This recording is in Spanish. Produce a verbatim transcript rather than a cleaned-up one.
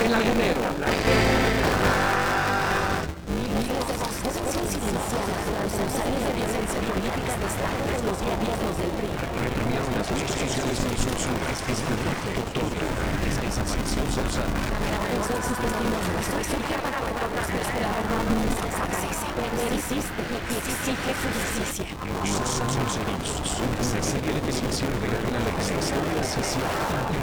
El lagunero. Miles de voces silenciadas por los ensayos de violencia política de Estado de los gobiernos del P R I. Reprimieron las luchas sociales por su despenalización social. Son sus testimonios. Surge para recordarnos que la verdad no es accesible. Existe y exige justicia. Los somos heridos. La serie de televisión revela la existencia social